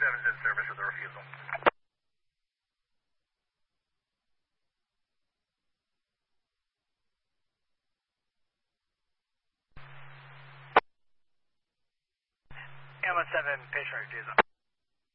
7's in service with a refusal. Ambulance 7, patient refusal.